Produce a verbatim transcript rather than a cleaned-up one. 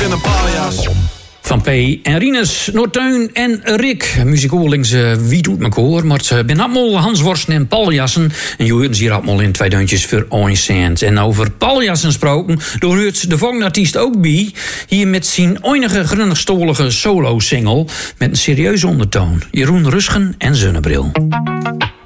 ben een paljas. Van P. en Rinus, Noorteun en Rick. Muziekoorlings uh, wie doet me koor. Maar het ben allemaal Hansworsten en paljassen. En je hoort ze hier allemaal in twee deuntjes voor een cent. En over paljassen gesproken, door hoort de volgende artiest ook bij. Hier met zijn enige grunnigstolige solo-single. Met een serieuze ondertoon. Jeroen Rusgen en Zonnebril.